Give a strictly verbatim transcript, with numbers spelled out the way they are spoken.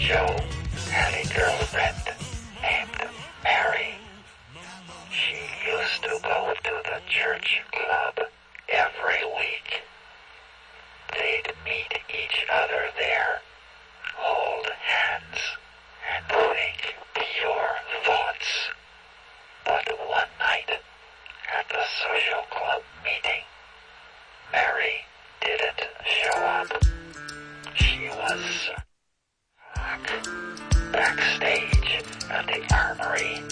Joe had a girlfriend named Mary. She used to go to the church club every week. They'd meet each other there, hold hands, and think pure thoughts. But one night, at the social club meeting, Mary didn't show up. She was backstage at the Armory